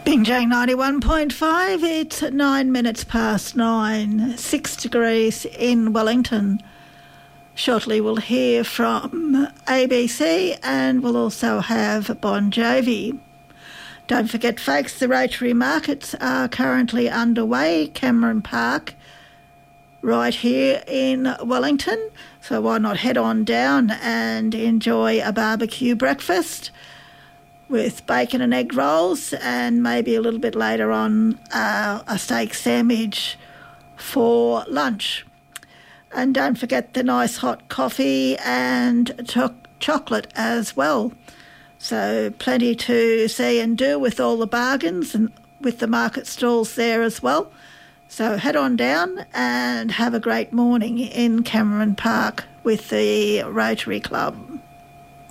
Binjang 91.5, it's 9 minutes past 9, 6 degrees in Wellington. Shortly we'll hear from ABC and we'll also have Bon Jovi. Don't forget, folks, the Rotary Markets are currently underway, Cameron Park, right here in Wellington. So why not head on down and enjoy a barbecue breakfast with bacon and egg rolls, and maybe a little bit later on a steak sandwich for lunch. And don't forget the nice hot coffee and chocolate as well. So plenty to see and do with all the bargains and with the market stalls there as well. So head on down and have a great morning in Cameron Park with the Rotary Club.